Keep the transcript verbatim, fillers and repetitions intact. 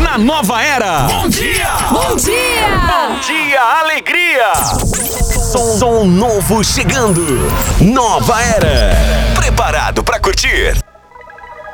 na nova era. Bom dia! Bom dia! Bom dia, alegria! Som, som novo chegando. Nova era. Preparado pra curtir?